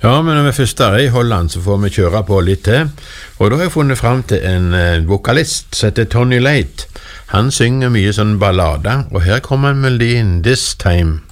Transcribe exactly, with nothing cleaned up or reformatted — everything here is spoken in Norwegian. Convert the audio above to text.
Ja, men når vi først er i Holland, så får vi kjøre på litt til. Og da har jeg funnet frem til en eh, vokalist som heter Tony Late. Han synger mye sånn ballader, og her kommer melodien This Time.